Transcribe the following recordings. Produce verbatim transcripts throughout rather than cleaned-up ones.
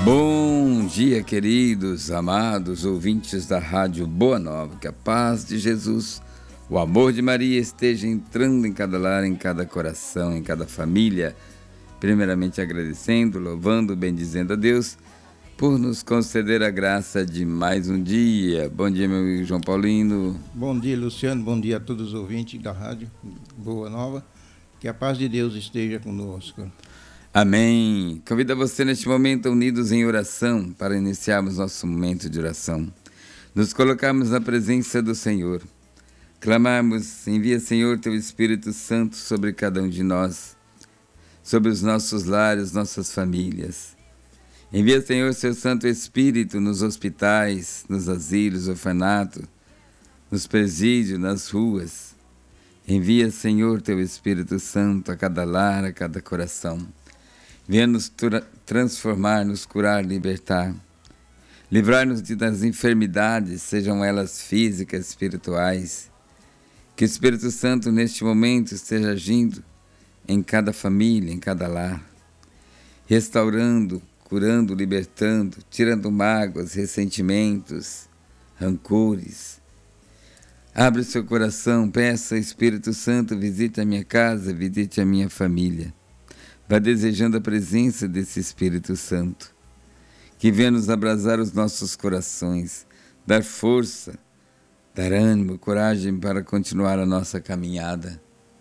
Bom dia, queridos, amados ouvintes da Rádio Boa Nova. Que a paz de Jesus, o amor de Maria esteja entrando em cada lar, em cada coração, em cada família. Primeiramente agradecendo, louvando, bendizendo a Deus por nos conceder a graça de mais um dia. Bom dia, meu amigo João Paulino. Bom dia, Luciano. Bom dia a todos os ouvintes da Rádio Boa Nova. Que a paz de Deus esteja conosco. Amém. Convido você neste momento unidos em oração para iniciarmos nosso momento de oração. Nos colocarmos na presença do Senhor. Clamarmos, envia, Senhor, Teu Espírito Santo sobre cada um de nós, sobre os nossos lares, nossas famílias. Envia, Senhor, Seu Santo Espírito nos hospitais, nos asilos, orfanatos, nos presídios, nas ruas. Envia, Senhor, Teu Espírito Santo a cada lar, a cada coração. Venha nos transformar, nos curar, libertar. Livrar-nos das enfermidades, sejam elas físicas, espirituais. Que o Espírito Santo, neste momento, esteja agindo em cada família, em cada lar. Restaurando, curando, libertando, tirando mágoas, ressentimentos, rancores. Abre o seu coração, peça, Espírito Santo, visite a minha casa, visite a minha família. Vá desejando a presença desse Espírito Santo, que venha nos abrasar os nossos corações, dar força, dar ânimo, coragem para continuar a nossa caminhada.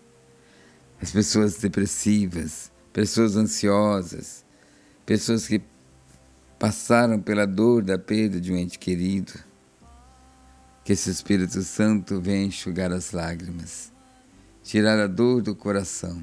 As pessoas depressivas, pessoas ansiosas, pessoas que passaram pela dor da perda de um ente querido, que esse Espírito Santo venha enxugar as lágrimas, tirar a dor do coração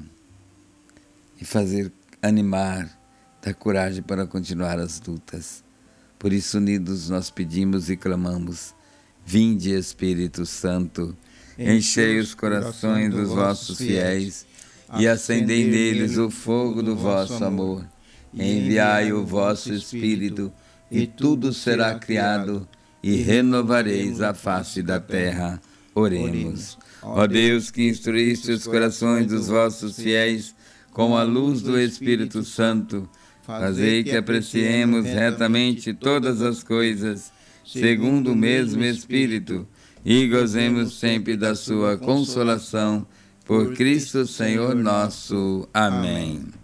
e fazer animar, dar coragem para continuar as lutas. Por isso, unidos, nós pedimos e clamamos: vinde, Espírito Santo, enchei os corações dos vossos fiéis e acendei neles o fogo do vosso amor. Enviai o vosso Espírito e tudo será criado e renovareis a face da terra. Oremos. Ó Deus, que instruíste os corações dos vossos fiéis com a luz do Espírito Santo, fazei que apreciemos retamente todas as coisas, segundo o mesmo Espírito, e gozemos sempre da sua consolação, por Cristo Senhor nosso. Amém.